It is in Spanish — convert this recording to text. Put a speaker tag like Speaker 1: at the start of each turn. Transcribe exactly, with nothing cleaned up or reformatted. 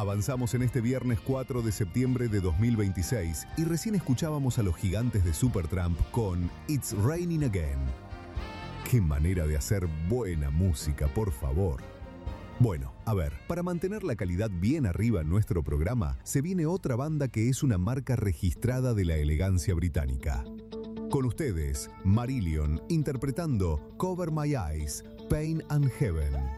Speaker 1: Avanzamos en este viernes cuatro de septiembre de dos mil veintiséis y recién escuchábamos a los gigantes de Supertramp con It's Raining Again. Qué manera de hacer buena música, por favor. Bueno, a ver, para mantener la calidad bien arriba en nuestro programa, se viene otra banda que es una marca registrada de la elegancia británica. Con ustedes, Marillion, interpretando Cover My Eyes, Pain and Heaven.